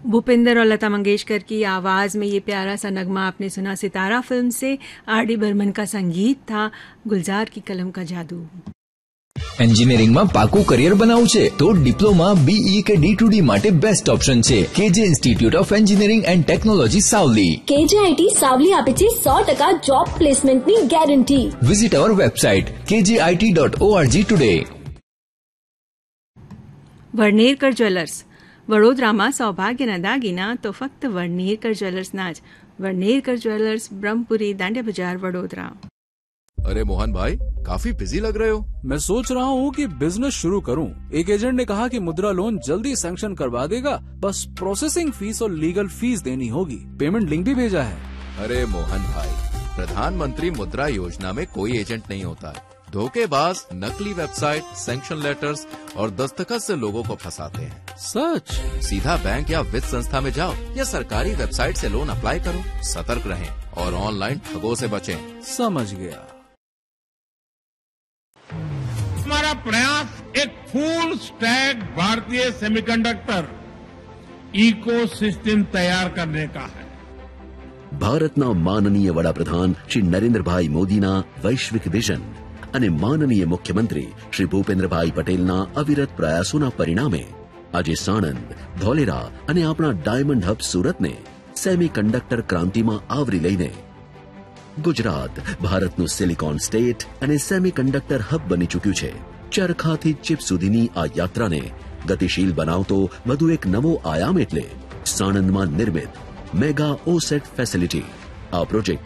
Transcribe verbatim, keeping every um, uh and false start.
भूपिंदर और लता मंगेशकर की आवाज में ये प्यारा सा नगमा आपने सुना सितारा फिल्म से। आर डी बर्मन का संगीत था, गुलजार की कलम का जादू। એન્જિનિયરિંગ માં પાકું કરિયર બનાવવું છે તો ડિપ્લોમા બીઈ કે ડી ટુ ડી માટે બેસ્ટ ઓપ્શન છે કેજે institute of engineering and technology Savli. કેજેઆઈટી Savli આપે છે સો ટકા જોબ પ્લેસમેન્ટની ગેરંટી। વિઝિટ અવર વેબસાઇટ કે જે I T dot O R G today. વર્ણેરકર jewellers વડોદરામાં સૌભાગ્યના દાગીના તો ફક્ત વર્ણેરકર જ્વેલર્સના જ। વર્ણેરકર જ્વેલર્સ, બ્રહ્મપુરી, દાંડિયા બજાર, વડોદરા। अरे मोहन भाई, काफी बिजी लग रहे हो। मैं सोच रहा हूँ कि बिजनेस शुरू करूँ। एक एजेंट ने कहा कि मुद्रा लोन जल्दी सैंक्शन करवा देगा, बस प्रोसेसिंग फीस और लीगल फीस देनी होगी। पेमेंट लिंक भी भेजा है। अरे मोहन भाई, प्रधानमंत्री मुद्रा योजना में कोई एजेंट नहीं होता है। धोखेबाज नकली वेबसाइट, सैंक्शन लेटर्स और दस्तखत से लोगों को फंसाते हैं। सच? सीधा बैंक या वित्त संस्था में जाओ या सरकारी वेबसाइट से लोन अप्लाई करो। सतर्क रहें और ऑनलाइन ठगों से बचें। समझ गया। हमारा प्रयास एक फुल स्टैक भारतीय सेमीकंडक्टर इकोसिस्टम तैयार करने का है। ભારતના માનનીય વડાપ્રધાન શ્રી નરેન્દ્રભાઈ મોદીના વૈશ્વિક વિઝન અને માનનીય મુખ્યમંત્રી શ્રી ભૂપેન્દ્રભાઈ પટેલના અવિરત પ્રયાસોના પરિણામે આજે સાણંદ, ધોલેરા અને આપણા ડાયમંડ હબ સુરતને સેમીકન્ડક્ટર ક્રાંતિમાં આવરી લઈને ગુજરાત ભારતનું સિલિકોન સ્ટેટ અને સેમીકન્ડક્ટર હબ બની ચૂક્યું છે। ચરખાથી ચિપ સુધીની આ યાત્રાને ગતિશીલ બનાવતો વધુ એક નવો આયામ એટલે સાણંદમાં નિર્મિત મેગા ઓસેટ ફેસિલિટી। આ પ્રોજેક્ટ